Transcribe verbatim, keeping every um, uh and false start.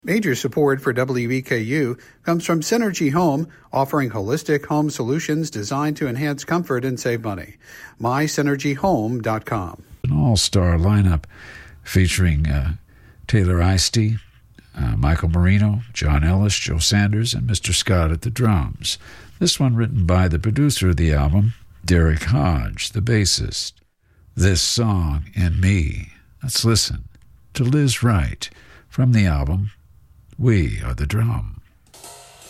Major support for W E K U comes from Synergy Home, offering holistic home solutions designed to enhance comfort and save money. my synergy home dot com. An all-star lineup featuring uh, Taylor Eisty, uh, Michael Marino, John Ellis, Joe Sanders, and Mister Scott at the drums. This one written by the producer of the album, Derek Hodge, the bassist. This Song in Me. Let's listen to Liz Wright from the album We Are the Drum.